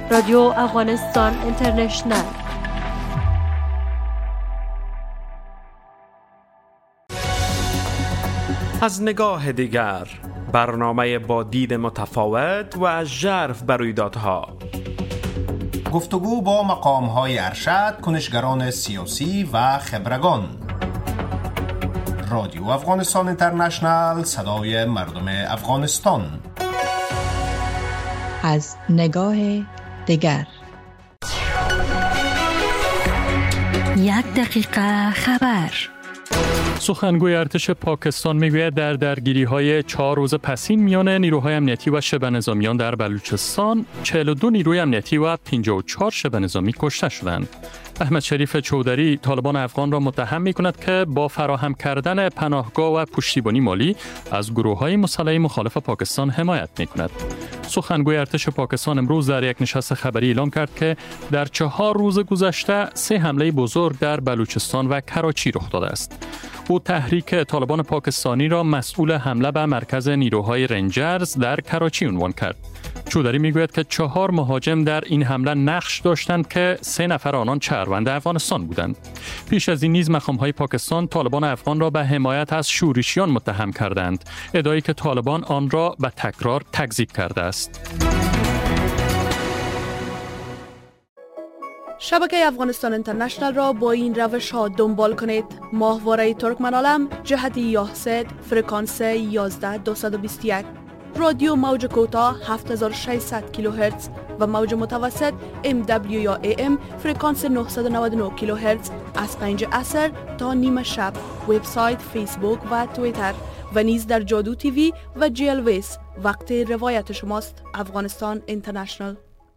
رادیو افغانستان اینترنشنل. از نگاه دیگر، برنامه با دید متفاوت و ژرف بر رویدادها. گفتگو با مقام‌های ارشد، کنشگران سیاسی و خبرگان. رادیو افغانستان اینترنشنل، صدای مردم افغانستان. از نگاه دیگر. 1 دقیقه خبر. سخنگوی ارتش پاکستان میگوید در درگیری‌های 4 روز پسین میان نیروهای امنیتی و شبه نظامیان در بلوچستان 42 نیروی امنیتی و 54 شبه نظامی کشته شدند. احمد شریف چودری طالبان افغان را متهم می‌کند که با فراهم کردن پناهگاه و پشتیبانی مالی از گروه‌های مسلح مخالف پاکستان حمایت می‌کند. سخنگوی ارتش پاکستان امروز در یک نشست خبری اعلام کرد که در 4 روز گذشته 3 حمله بزرگ در بلوچستان و کراچی رخ داده است. او تحریک طالبان پاکستانی را مسئول حمله به مرکز نیروهای رنجرز در کراچی عنوان کرد. چودری میگوید که 4 مهاجم در این حمله نقش داشتند که 3 نفر آنان شهروند افغانستان بودند. پیش از این نیز مقام‌های پاکستان طالبان افغان را به حمایت از شورشیان متهم کردند، ادعایی که طالبان آن را به تکرار تکذیب کرده است. شبکه افغانستان اینترنشنل را با این روش ها دنبال کنید: ماهواره ترکمن‌عالم جهت یاهسد فرکانس 11221، رادیو موج کوتاه 7600 کیلوهرتز و موج متوسط MW یا AM فرکانس 999 کیلوهرتز از 5 عصر تا نیم شب. وبسایت، فیسبوک و توییتر و نیز در جادو تیوی و GLVS. وقت روایت شماست. افغانستان اینترنشنل.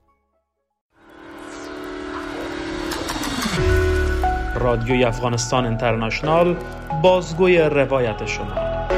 رادیوی افغانستان اینترنشنل، بازگوی روایت شما.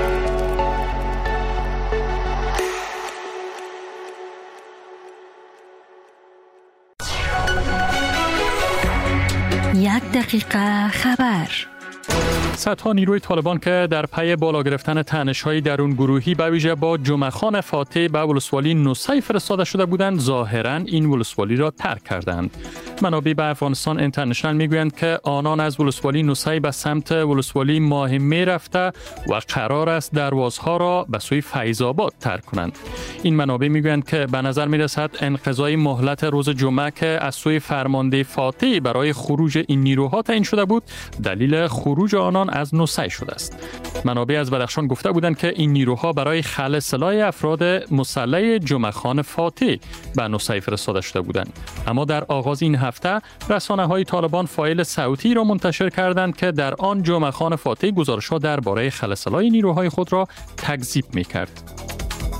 یک دقیقه خبر. صدها نیروی طالبان که در پی بالا گرفتن تنش‌های درون گروهی به ویژه با جمعه‌خان فاتح به ولسوالی نوسای فرستاده شده بودند، ظاهراً این ولسوالی را ترک کردند. منابع به افغانستان اینترنشنل میگویند که آنان از ولسوالی نوسای به سمت ولسوالی ماهمه رفته و قرار است دروازها را به سوی فیض آباد ترک کنند. این منابع میگویند که به نظر میرسد انقضای مهلت روز جمعه که از سوی فرمانده فاتح برای خروج این نیروها تعیین شده بود، دلیل خروج آنان از نوسای شده است. منابع از بدخشان گفته بودند که این نیروها برای خلع سلاح افراد مسلح جمعه‌خان فاتح به نوسای فرستاده شده بودند. اما در آغاز این هفته رسانه‌های طالبان فایل صوتی را منتشر کردند که در آن جمعه‌خان فاتح گزارش‌ها درباره خلع سلاح نیروهای خود را تکذیب می‌کرد.